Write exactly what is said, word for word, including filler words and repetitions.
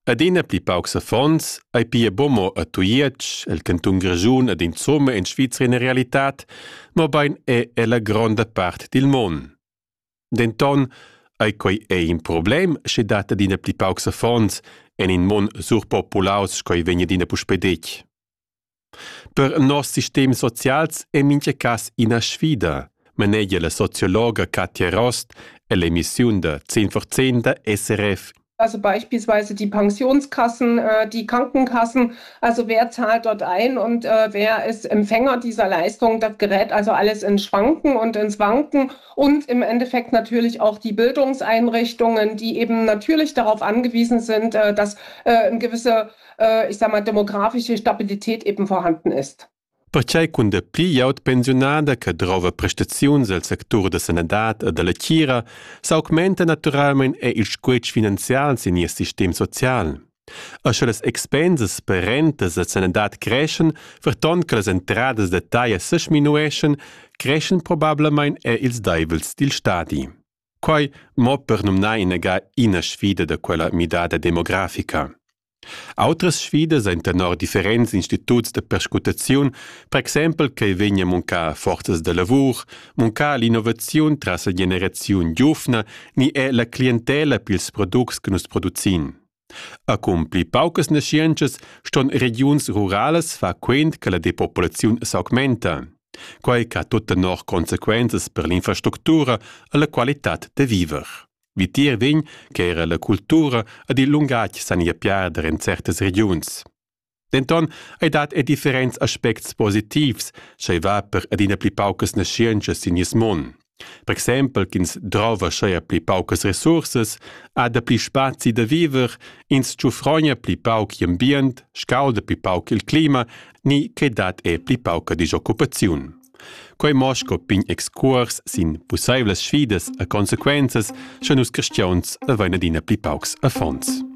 Adina pli paucs affons, ai pia bomo a Tuietsch, el cantun Grischun ad insomma in Svizra in realitat, ma bain è e la gronda part del mon. Denton, ai quai è un problem se dat adina pli paucs affons en in mon surpopulaus quai vegna adina puspedec. Per nos sistem socials è mince cas ina sfida, maneggia la sociologa Katja Rost e l'emission de zehn vor zehn der S R F. Also beispielsweise die Pensionskassen, äh, die Krankenkassen, also wer zahlt dort ein und äh, wer ist Empfänger dieser Leistung, das gerät also alles ins Schwanken und ins Wanken und im Endeffekt natürlich auch die Bildungseinrichtungen, die eben natürlich darauf angewiesen sind, äh, dass äh, eine gewisse, äh, ich sag mal, demografische Stabilität eben vorhanden ist. Perciò con de pli jaut pensionada che drova prestaziuns al sector de sanadat e de la chira, s'augmenta naturalmein e il squetsch finanzials in ihr sistem social. E se las expenses per rentes e sanadat crescen, verton che las entradas de taia se sminueschen, crescen probablemein e ils daivels dil stadi. Quai mo per numnai nega ina sfida de quella midada demografica. Autras sfidas ein tenor differents instituts de perscutaziun, per exempel che vegna munca forzas de lavur, munca l'innovaziun tras la generaziun giuvna, ni è la clientela pils products che nus producin. A cum pli paucas nasciences ston regions rurales fa quent che la depopulaziun s'augmenta, quai ca tutta nor consequences per l'infrastruttura e la qualitat de viver. Vitir vegn che era la cultura ed il lungatg s'ania piarder in certas regions. Denton hai dat e differents aspects positivs, schei va per adina pli paucas nasciences in is mon. Per exempel, ch'ins drova schei pli paucas resources, ha da pli spazi da viver, ins ciufronia pli pauc ambient, scauda pli pauc il clima, ni che dat e pli pauca disoccupaziun. Quei mosco pin excurs sin possibles sfidas e consequences, schon us cristians a vaina dina pli paucs a fons.